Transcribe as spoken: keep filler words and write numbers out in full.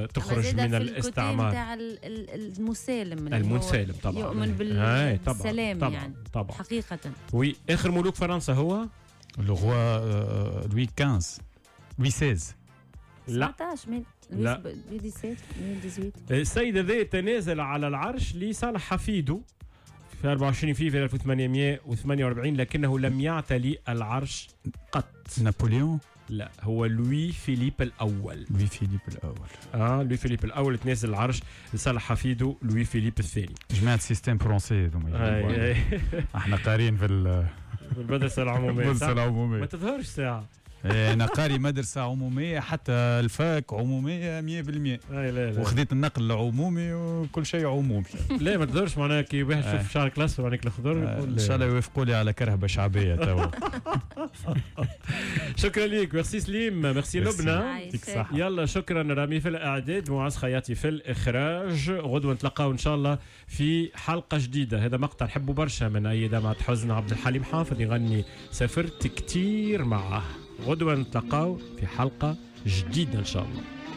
تخرج من الاستعمار. تاع المسالم المسالم طبعا يؤمن بالسلام يعني طبعا حقيقة. وي آخر ملوك فرنسا هو لو روا لوي خمسة لوي ستة لا لا السيد ذا تنازل على العرش لصالح حفيده في أربعة وعشرين فيفري ألف وثمانمائة وثمانية وأربعين، لكنه لم يعتلي العرش قط. نابليون؟ لا، هو لوي فيليب الأول. لوي فيليب الأول. اه لوي فيليب الأول تنازل العرش لصالح حفيده لوي فيليب الثاني. جماعة سيستم فرنسي هذوما. احنا قارين في في المدرسة العمومية. المدرسة العمومية. ما تظهرش ساعة. انا قاري مدرسه عموميه حتى الفاك عموميه مية بالمية. لا لا وخذيت النقل عمومي وكل شيء عمومي. لا ما تقدرش معناها كي واحد يشوف شعرك الاصفر وعينيك الخضر يقول ان شاء الله يوافقوا لي على كرهبه شعبيه توا. شكرا ليك. ميرسي سليم. ميرسي لبنى. يلا شكرا رامي في الاعداد، معاذ خياطي في الاخراج. غدوه نتلقاو ان شاء الله في حلقه جديده. هذا مقطع نحبه برشا من اي دمعة حزن، عبد الحليم حافظ يغني سافرت كتير معه. غدوة نتلقاو في حلقة جديدة إن شاء الله.